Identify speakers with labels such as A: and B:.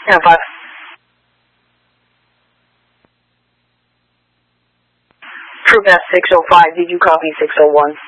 A: Yeah, 5. Troop S605, did you copy 601?